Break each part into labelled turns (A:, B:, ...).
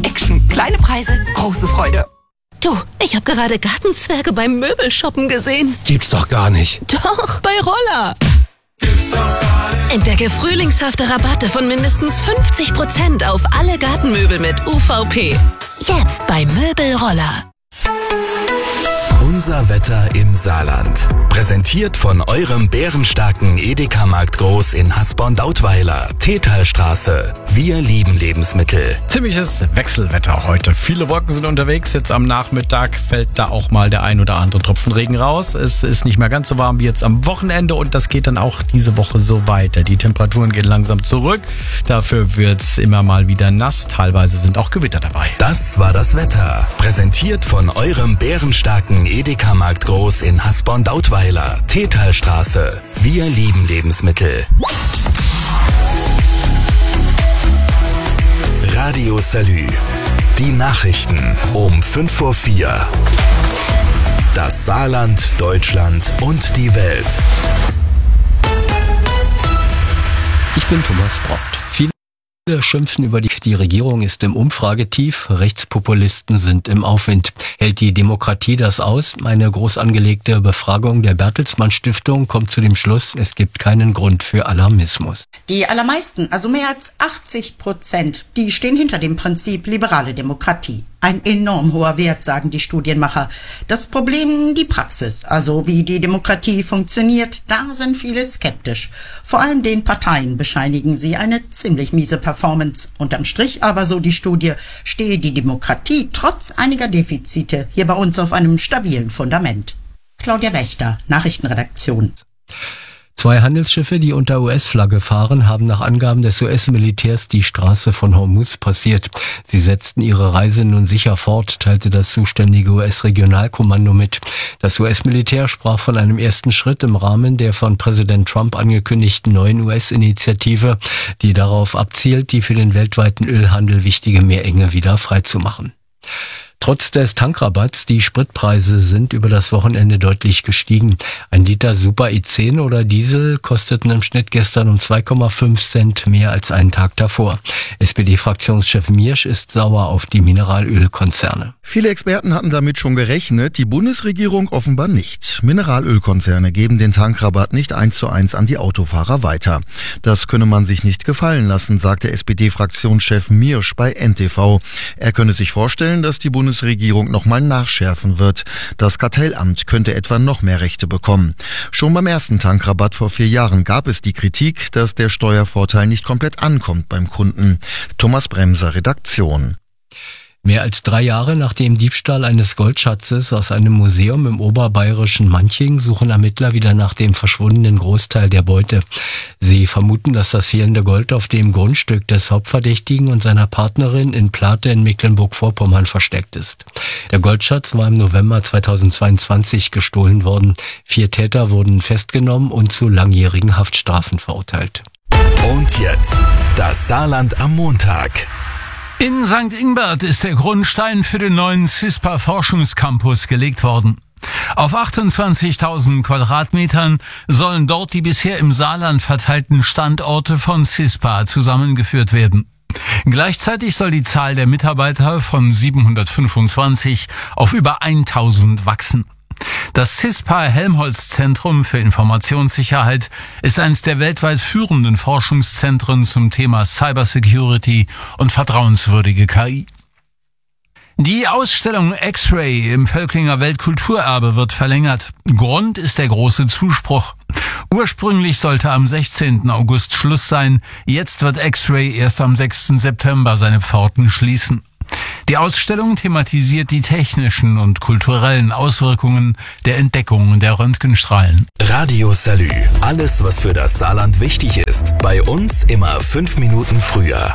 A: Action, kleine Preise, große Freude.
B: Du, ich habe gerade Gartenzwerge beim Möbelshoppen gesehen.
C: Gibt's doch gar nicht.
B: Doch, bei Roller. Entdecke frühlingshafte Rabatte von mindestens 50% auf alle Gartenmöbel mit UVP. Jetzt bei Möbelroller.
D: Unser Wetter im Saarland. Präsentiert von eurem bärenstarken Edeka-Markt Groß in Hasborn-Dautweiler, Tetalstraße. Wir lieben Lebensmittel.
C: Ziemliches Wechselwetter heute. Viele Wolken sind unterwegs. Jetzt am Nachmittag fällt da auch mal der ein oder andere Tropfen Regen raus. Es ist nicht mehr ganz so warm wie jetzt am Wochenende und das geht dann auch diese Woche so weiter. Die Temperaturen gehen langsam zurück. Dafür wird's immer mal wieder nass. Teilweise sind auch Gewitter dabei.
D: Das war das Wetter. Präsentiert von eurem bärenstarken Edeka-Markt Groß in Hasborn-Dautweiler, Tetalstraße. Wir lieben Lebensmittel. Radio Salü. Die Nachrichten um 5:04 Uhr. Das Saarland, Deutschland und die Welt.
E: Ich bin Thomas Brockt. Viele schimpfen über die Regierung ist im Umfragetief, Rechtspopulisten sind im Aufwind. Hält die Demokratie das aus? Eine groß angelegte Befragung der Bertelsmann Stiftung kommt zu dem Schluss, es gibt keinen Grund für Alarmismus.
F: Die allermeisten, also mehr als 80%, die stehen hinter dem Prinzip liberale Demokratie. Ein enorm hoher Wert, sagen die Studienmacher. Das Problem, die Praxis, also wie die Demokratie funktioniert, da sind viele skeptisch. Vor allem den Parteien bescheinigen sie eine ziemlich miese Performance. Unterm Strich aber, so die Studie, stehe die Demokratie trotz einiger Defizite hier bei uns auf einem stabilen Fundament. Claudia Wächter, Nachrichtenredaktion.
E: 2 Handelsschiffe, die unter US-Flagge fahren, haben nach Angaben des US-Militärs die Straße von Hormuz passiert. Sie setzten ihre Reise nun sicher fort, teilte das zuständige US-Regionalkommando mit. Das US-Militär sprach von einem ersten Schritt im Rahmen der von Präsident Trump angekündigten neuen US-Initiative, die darauf abzielt, die für den weltweiten Ölhandel wichtige Meerenge wieder freizumachen. Trotz des Tankrabatts, die Spritpreise sind über das Wochenende deutlich gestiegen. Ein Liter Super E10 oder Diesel kosteten im Schnitt gestern um 2,5 Cent mehr als einen Tag davor. SPD-Fraktionschef Miersch ist sauer auf die Mineralölkonzerne.
G: Viele Experten hatten damit schon gerechnet, die Bundesregierung offenbar nicht. Mineralölkonzerne geben den Tankrabatt nicht 1:1 an die Autofahrer weiter. Das könne man sich nicht gefallen lassen, sagte SPD-Fraktionschef Miersch bei NTV. Er könne sich vorstellen, dass die Bundesregierung nochmal nachschärfen wird. Das Kartellamt könnte etwa noch mehr Rechte bekommen. Schon beim ersten Tankrabatt vor 4 Jahren gab es die Kritik, dass der Steuervorteil nicht komplett ankommt beim Kunden. Thomas Bremser, Redaktion.
E: Mehr als 3 Jahre nach dem Diebstahl eines Goldschatzes aus einem Museum im oberbayerischen Manching suchen Ermittler wieder nach dem verschwundenen Großteil der Beute. Sie vermuten, dass das fehlende Gold auf dem Grundstück des Hauptverdächtigen und seiner Partnerin in Plate in Mecklenburg-Vorpommern versteckt ist. Der Goldschatz war im November 2022 gestohlen worden. 4 Täter wurden festgenommen und zu langjährigen Haftstrafen verurteilt.
D: Und jetzt das Saarland am Montag.
H: In St. Ingbert ist der Grundstein für den neuen CISPA-Forschungscampus gelegt worden. Auf 28.000 Quadratmetern sollen dort die bisher im Saarland verteilten Standorte von CISPA zusammengeführt werden. Gleichzeitig soll die Zahl der Mitarbeiter von 725 auf über 1.000 wachsen. Das CISPA-Helmholtz-Zentrum für Informationssicherheit ist eines der weltweit führenden Forschungszentren zum Thema Cybersecurity und vertrauenswürdige KI. Die Ausstellung X-Ray im Völklinger Weltkulturerbe wird verlängert. Grund ist der große Zuspruch. Ursprünglich sollte am 16. August Schluss sein. Jetzt wird X-Ray erst am 6. September seine Pforten schließen. Die Ausstellung thematisiert die technischen und kulturellen Auswirkungen der Entdeckung der Röntgenstrahlen.
D: Radio Salü. Alles, was für das Saarland wichtig ist. Bei uns immer 5 Minuten früher.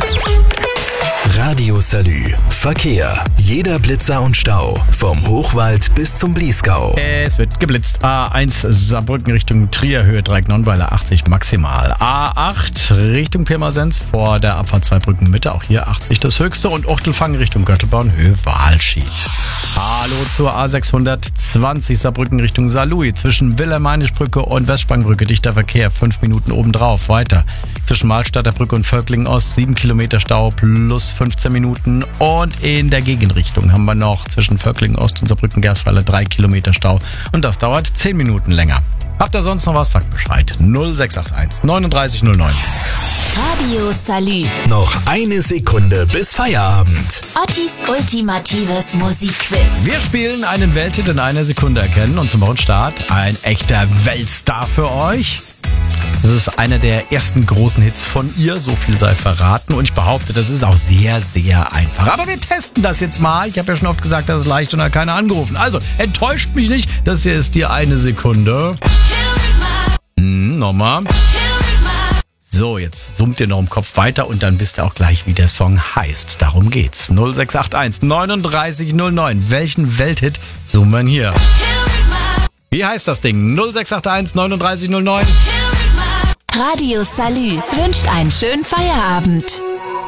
D: Radio Salü. Verkehr. Jeder Blitzer und Stau. Vom Hochwald bis zum Bliesgau.
C: Es wird geblitzt. A1 Saarbrücken Richtung Trier, Höhe Dreieck-Nonnweiler 80 maximal. A8 Richtung Pirmasens vor der Abfahrt Zweibrücken Mitte, auch hier 80 das höchste. Und Ochtelfang Richtung Göttelborn, Höhe Walschied. Hallo zur A620 Saarbrücken Richtung Saarlouis. Zwischen Wilhelm-Heinisch-Brücke und Westsprangbrücke dichter Verkehr, 5 Minuten obendrauf. Weiter zwischen Mahlstadter Brücke und Völklingen Ost 7 Kilometer Stau plus plus 15 Minuten. Und in der Gegenrichtung haben wir noch zwischen Völklingen Ost und Saarbrücken-Gersweiler 3 Kilometer Stau. Und das dauert 10 Minuten länger. Habt ihr sonst noch was? Sagt Bescheid. 0681 3909.
B: Radio Salü.
D: Noch eine Sekunde bis Feierabend.
B: Ottis ultimatives Musikquiz.
C: Wir spielen einen Welthit in einer Sekunde erkennen. Und zum Wochenstart ein echter Weltstar für euch. Das ist einer der ersten großen Hits von ihr, so viel sei verraten. Und ich behaupte, das ist auch sehr, sehr einfach. Aber wir testen das jetzt mal. Ich habe ja schon oft gesagt, das ist leicht und hat keiner angerufen. Also, enttäuscht mich nicht. Das hier ist die eine Sekunde. Nochmal. So, jetzt summt ihr noch im Kopf weiter und dann wisst ihr auch gleich, wie der Song heißt. Darum geht's. 0681 3909. Welchen Welthit summen hier? Wie heißt das Ding? 0681 3909.
B: Radio Salü wünscht einen schönen Feierabend.